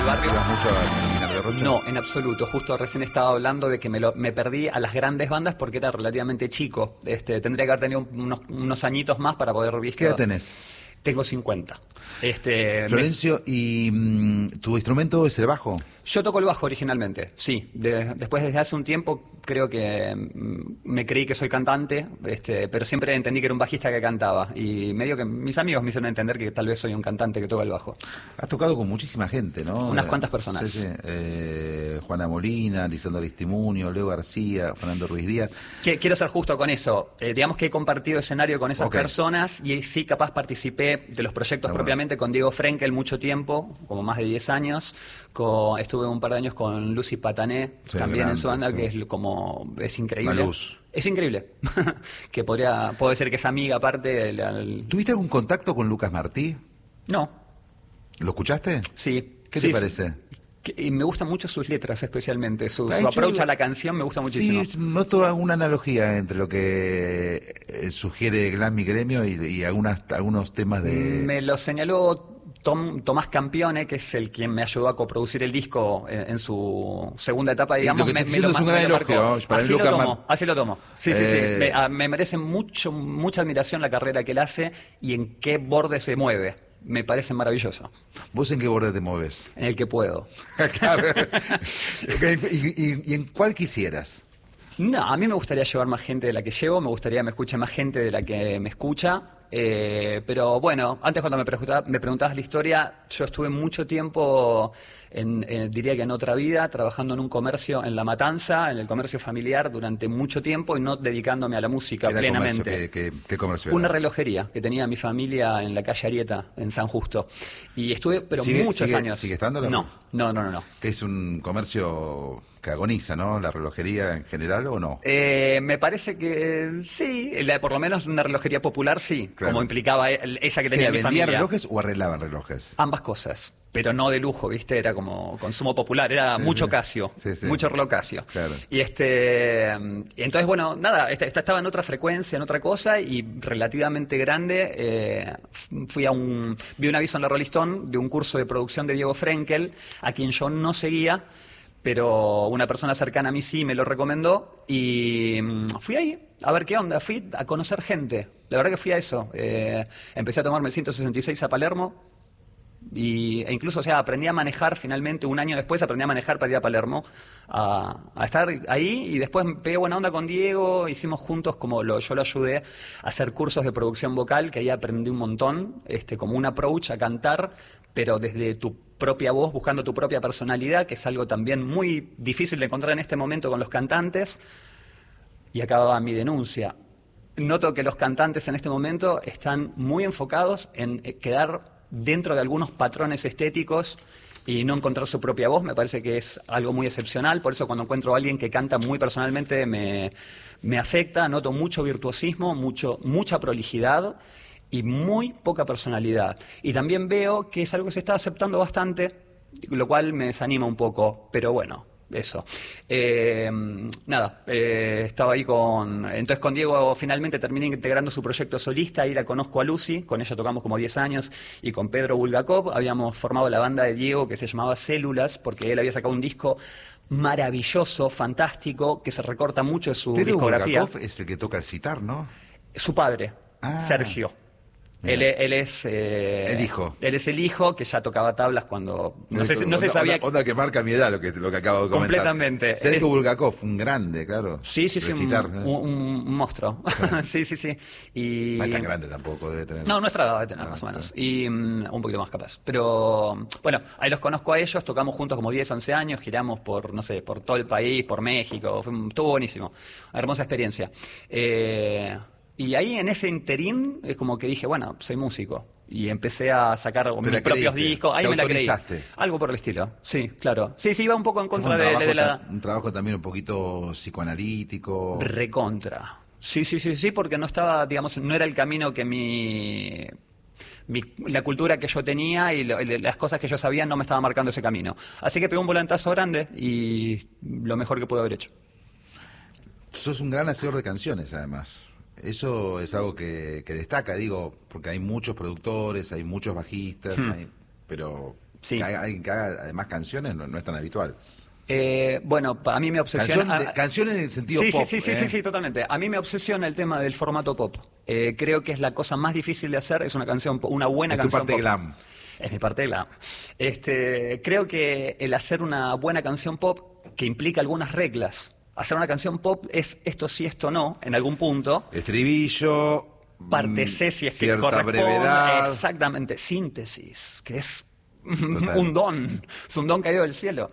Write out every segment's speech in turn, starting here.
del barrio. ¿Ibas mucho a Caminar de Rocha? No, en absoluto. Justo recién estaba hablando de que me perdí a las grandes bandas porque era relativamente chico. Tendría que haber tenido unos añitos más para poder haber visto. ¿Qué edad tenés? Tengo 50. Florencio, ¿y tu instrumento es el bajo? Yo toco el bajo originalmente, sí. Después, desde hace un tiempo, creo que me creí que soy cantante, pero siempre entendí que era un bajista que cantaba. Y medio que mis amigos me hicieron entender que tal vez soy un cantante que toca el bajo. Has tocado con muchísima gente, ¿no? Unas cuantas personas. Sí, sí. Juana Molina, Lisandro Aristimuño, Leo García, Fernando Ruiz Díaz. Quiero ser justo con eso. Digamos que he compartido escenario con esas personas y sí, capaz participé de los proyectos propiamente con Diego Frenkel mucho tiempo, como más de 10 años. Estuve un par de años con Lucy Patané, también en su banda, que es increíble. La luz. Es increíble. Que puedo decir que es amiga aparte. ¿Tuviste algún contacto con Lucas Martí? No. ¿Lo escuchaste? Sí. ¿Qué te parece? Y me gustan mucho sus letras, especialmente. Su approach a la canción me gusta muchísimo. Sí, noto alguna analogía entre lo que sugiere Glam y Gremio y algunos temas de... Me lo señaló Tomás Campione, que es el quien me ayudó a coproducir el disco en su segunda etapa, digamos. Lo que me lo marcó. Así lo tomo. Sí, sí, sí. Me merece mucha admiración la carrera que él hace y en qué borde se mueve. Me parece maravilloso. ¿Vos en qué borde te mueves? En el que puedo. ¿Y en cuál quisieras? No, a mí me gustaría llevar más gente de la que llevo, me gustaría que me escuche más gente de la que me escucha. Pero bueno, antes cuando me preguntabas la historia, yo estuve mucho tiempo, diría que en otra vida, trabajando en un comercio en La Matanza, en el comercio familiar durante mucho tiempo y no dedicándome a la música plenamente. ¿Qué comercio era? Una relojería que tenía mi familia en la calle Arieta, en San Justo. Y estuve, pero muchos años. ¿Sigue estando? No. Que es un comercio que agoniza, ¿no? ¿La relojería en general o no? Me parece que sí, por lo menos una relojería popular sí, claro. Como implicaba esa que tenía mi familia. ¿Vendían relojes o arreglaban relojes? Ambas cosas, pero no de lujo, ¿viste? Era como consumo popular, era mucho Casio, mucho reloj Casio. Claro. Y entonces, bueno, nada, estaba en otra frecuencia, en otra cosa y relativamente grande. Vi un aviso en la Rolling Stone de un curso de producción de Diego Frenkel, a quien yo no seguía, pero una persona cercana a mí sí me lo recomendó y fui ahí a ver qué onda, fui a conocer gente, la verdad que fui a eso, empecé a tomarme el 166 a Palermo e incluso, o sea, aprendí a manejar finalmente, un año después aprendí a manejar para ir a Palermo, a estar ahí y después me pegué buena onda con Diego, hicimos juntos yo lo ayudé a hacer cursos de producción vocal, que ahí aprendí un montón, como un approach a cantar, pero desde tu propia voz, buscando tu propia personalidad, que es algo también muy difícil de encontrar en este momento con los cantantes. Y acababa mi denuncia. Noto que los cantantes en este momento están muy enfocados en quedar dentro de algunos patrones estéticos y no encontrar su propia voz. Me parece que es algo muy excepcional, por eso cuando encuentro a alguien que canta muy personalmente me afecta, noto mucho virtuosismo, mucha prolijidad y muy poca personalidad. Y también veo que es algo que se está aceptando bastante, lo cual me desanima un poco, pero bueno, eso. Estaba ahí entonces con Diego finalmente terminé integrando su proyecto solista, ahí la conozco a Lucy, con ella tocamos como 10 años, y con Pedro Bulgakov habíamos formado la banda de Diego que se llamaba Células, porque él había sacado un disco maravilloso, fantástico, que se recorta mucho de su discografía. Bulgakov es el que toca el sitar, ¿no? Su padre, Sergio. Él es el hijo. Él es el hijo que ya tocaba tablas cuando no se sabía. Onda que marca mi edad lo que acabo de comentar. Completamente. Sergio Bulgakov, un grande, claro. Sí, un monstruo. Claro. Sí. Y no es tan grande tampoco, debe tener. No, nuestra edad debe tener más o menos. Y un poquito más capaz. Pero bueno, ahí los conozco a ellos, tocamos juntos como 10, 11 años, giramos por todo el país, por México, estuvo buenísimo. Una hermosa experiencia. Y ahí en ese interín es como que dije, bueno, soy músico. Y empecé a sacar mis propios discos. Ahí me la creí. Algo por el estilo. Sí, claro. Sí, iba un poco en contra de la... Un trabajo también un poquito psicoanalítico. Recontra. Sí, porque no estaba, digamos, no era el camino que la cultura que yo tenía y las cosas que yo sabía no me estaba marcando ese camino. Así que pegué un volantazo grande y lo mejor que pude haber hecho. Sos un gran hacedor de canciones, además. Eso es algo que destaca, digo, porque hay muchos productores, hay muchos bajistas, pero Sí. Alguien que haga además canciones no es tan habitual. Bueno, a mí me obsesiona... Canciones en el sentido pop. Sí, totalmente. A mí me obsesiona el tema del formato pop. Creo que es la cosa más difícil de hacer, es una canción, una buena canción pop. Es tu parte glam. Es mi parte glam. Creo que el hacer una buena canción pop, que implica algunas reglas. Hacer una canción pop es esto sí, esto no, en algún punto. Estribillo... Parte C, si es que corresponde. Brevedad. Exactamente. Síntesis, que es un don. Es un don caído del cielo.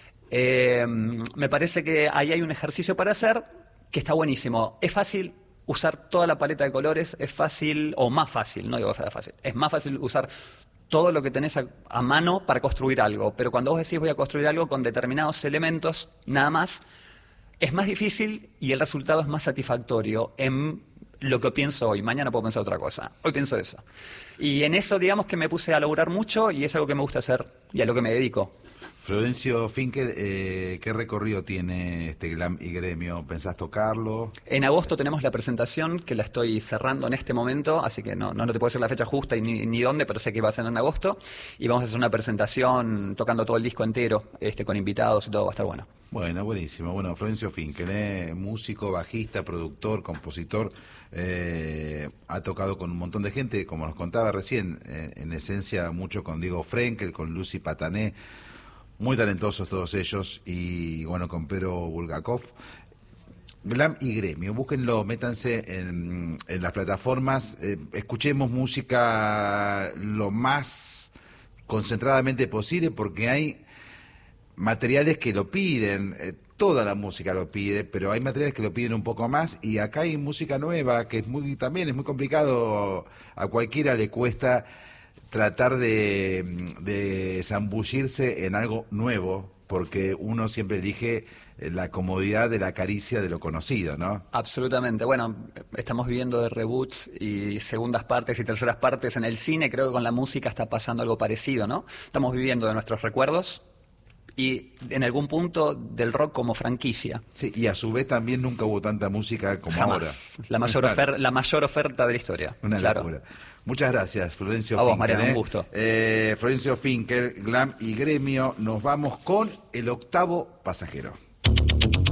Me parece que ahí hay un ejercicio para hacer que está buenísimo. Es fácil usar toda la paleta de colores, es fácil, o más fácil, no digo que sea fácil, es más fácil usar todo lo que tenés a mano para construir algo. Pero cuando vos decís voy a construir algo con determinados elementos, nada más, es más difícil y el resultado es más satisfactorio en lo que pienso hoy. Mañana puedo pensar otra cosa. Hoy pienso eso. Y en eso, digamos que me puse a laburar mucho y es algo que me gusta hacer y a lo que me dedico. Florencio Finkel, ¿qué recorrido tiene este Glam y Gremio? ¿Pensás tocarlo? En agosto tenemos la presentación, que la estoy cerrando en este momento, así que no te puedo decir la fecha justa y ni dónde, pero sé que va a ser en agosto. Y vamos a hacer una presentación tocando todo el disco entero, con invitados y todo, va a estar bueno. Bueno, buenísimo. Bueno, Florencio Finkel, músico, bajista, productor, compositor, ha tocado con un montón de gente, como nos contaba recién, en esencia mucho con Diego Frenkel, con Lucy Patané, muy talentosos todos ellos, y bueno, con Pedro Bulgakov. Glam y Gremio, búsquenlo, métanse en las plataformas, escuchemos música lo más concentradamente posible, porque hay materiales que lo piden, toda la música lo pide, pero hay materiales que lo piden un poco más, y acá hay música nueva que también es muy complicado, a cualquiera le cuesta tratar de zambullirse en algo nuevo, porque uno siempre elige la comodidad de la caricia de lo conocido, ¿no? Absolutamente. Bueno, estamos viviendo de reboots y segundas partes y terceras partes en el cine. Creo que con la música está pasando algo parecido, ¿no? Estamos viviendo de nuestros recuerdos y en algún punto del rock como franquicia. Sí, y a su vez también nunca hubo tanta música como Jamás. Ahora. La mayor oferta de la historia. Una locura. Muchas gracias, Florencio Finkel. A vos, Mariano, un gusto. Florencio Finkel, Glam y Gremio. Nos vamos con El Octavo Pasajero.